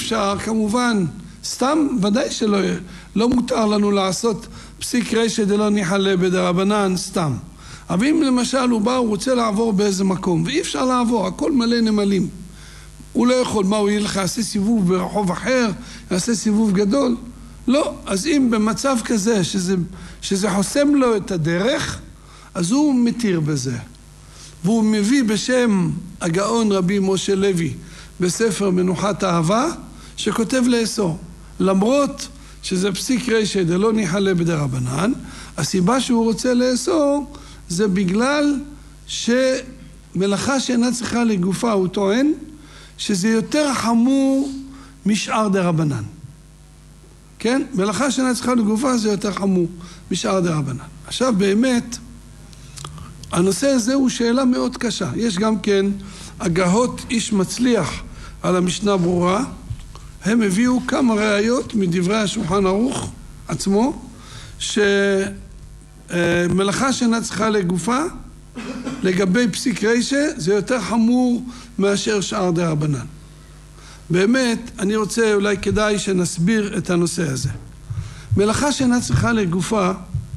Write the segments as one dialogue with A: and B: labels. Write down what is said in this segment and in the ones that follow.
A: אפשר, כמובן, סתם ודאי שלא לא מותר לנו לעשות פסיק רשע דלא ניחלה בדרבנן סתם. אבל אם למשל הוא בא, הוא רוצה לעבור באיזה מקום, ואי אפשר לעבור, הכל מלא נמלים. הוא לא יכול, מה הוא ילך, יעשה סיבוב ברחוב אחר, יעשה סיבוב גדול? לא. אז אם במצב כזה שזה חוסם לו את הדרך, אז הוא מתיר בזה. והוא מביא בשם הגאון רבי משה לוי בספר מנוחת אהבה, שכותב לאסור. למרות שזה פסיק רשע דלא ניחלה בדרבנן, הסיבה שהוא רוצה לאסור זה בגלל שמלאכה שאינה צריכה לגופה, הוא טוען שזה יותר חמור משאר דרבנן. כן? מלאכה שאינה צריכה לגופה זה יותר חמור משאר דרבנן. עכשיו באמת, הנושא הזה הוא שאלה מאוד קשה. יש גם כן הגהות איש מצליח על המשנה ברורה. הם הביאו כמה ראיות מדברי השולחן ערוך עצמו, שמלאכה שאינה צריכה לגופה, לגבי פסיק רשע, זה יותר חמור מאשר שאר דרבנן. באמת, אני רוצה, אולי כדאי שנסביר את הנושא הזה. מלאכה שאינה צריכה לגופה,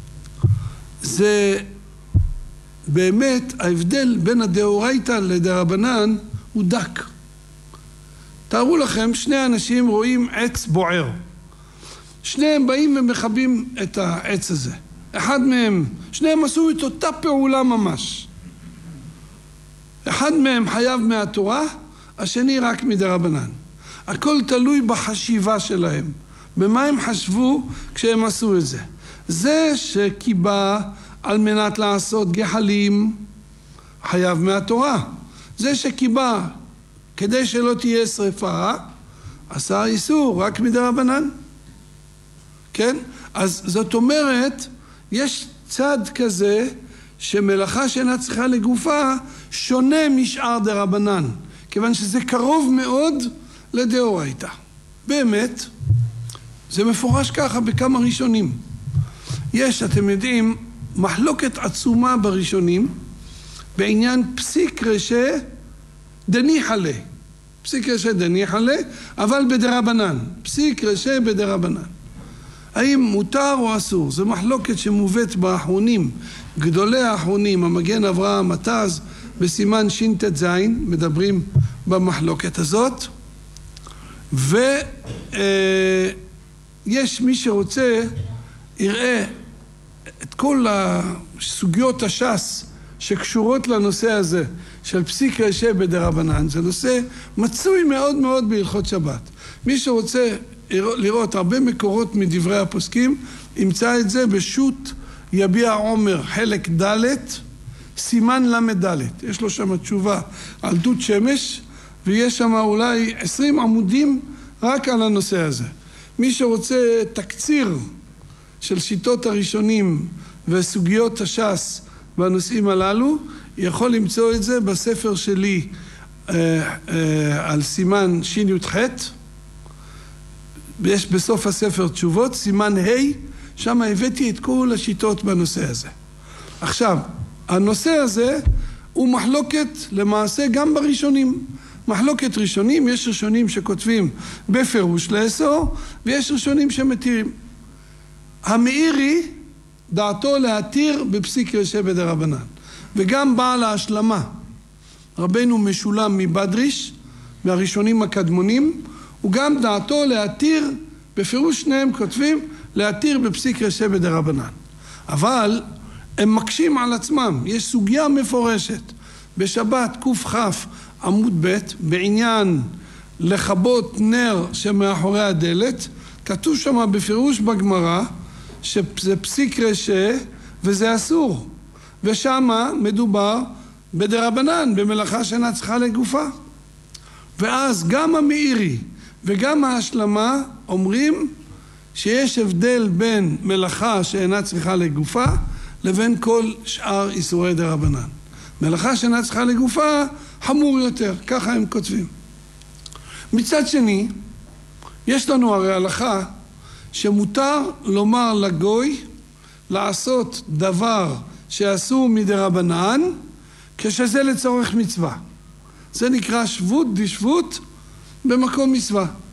A: זה באמת ההבדל בין הדאורייתא לדרבנן הוא דק. תארו לכם, שני אנשים רואים עץ בוער. שניהם באים ומכבים את העץ הזה. אחד מהם, שניהם עשו את אותה פעולה ממש. אחד מהם חייב מהתורה, השני רק מדרבנן. הכל תלוי בחשיבה שלהם. במה הם חשבו כשהם עשו את זה. זה שקיבה על מנת לעשות גחלים, חייב מהתורה. זה שקיבה כדי שלא תהיה שריפה, עשה איסור רק מדרבנן. כן? אז זאת אומרת, יש צד כזה שמלאכה שאינה צריכה לגופה שונה משאר דרבנן, כיוון שזה קרוב מאוד לדאורייתא. באמת, זה מפורש ככה בכמה ראשונים. יש, אתם יודעים, מחלוקת עצומה בראשונים בעניין פסיק רשע דניחלה. פסיק רשע דניחלה, אבל בדרבנן. פסיק רשע בדרבנן. האם מותר או אסור? זו מחלוקת שמובאת באחרונים, גדולי האחרונים, המגן אברהם מטז, בסימן ש"ט"ז, מדברים במחלוקת הזאת. ויש מי שרוצה, יראה את כל הסוגיות הש"ס שקשורות לנושא הזה של פסיק רשע בדרבנן. זה נושא מצוי מאוד מאוד בהלכות שבת. מי שרוצה לראות הרבה מקורות מדברי הפוסקים, ימצא את זה בשו"ת יביע עומר חלק ד' סימן למד. יש לו שם תשובה על דוד שמש, ויש שם אולי 20 עמודים רק על הנושא הזה. מי שרוצה תקציר של שיטות הראשונים וסוגיות הש"ס בנושאים הללו, יכול למצוא את זה בספר שלי על סימן שי"ח. יש בסוף הספר תשובות, סימן ה', שם הבאתי את כל השיטות בנושא הזה. עכשיו, הנושא הזה הוא מחלוקת למעשה גם בראשונים. מחלוקת ראשונים, יש ראשונים שכותבים בפירוש לאסור, ויש ראשונים שמתירים. המאירי דעתו להתיר בפסיק רשע בדרבנן. וגם בעל ההשלמה, רבנו משולם מבדריש, מהראשונים הקדמונים, הוא גם דעתו להתיר, בפירוש שניהם כותבים, להתיר בפסיק רשע בדרבנן. אבל הם מקשים על עצמם. יש סוגיה מפורשת בשבת קכ"ח עמוד ב' בעניין לכבות נר שמאחורי הדלת. כתוב שם בפירוש בגמרא שזה פסיק רשע וזה אסור. ושמה מדובר בדרבנן, במלאכה שאינה צריכה לגופה. ואז גם המאירי וגם ההשלמה אומרים שיש הבדל בין מלאכה שאינה צריכה לגופה לבין כל שאר איסורי דרבנן. מלאכה שאינה צריכה לגופה חמור יותר, ככה הם כותבים. מצד שני, יש לנו הרי הלכה שמותר לומר לגוי לעשות דבר שאסור מדרבנן כשזה לצורך מצווה. זה נקרא שבות דשבות במקום מצווה.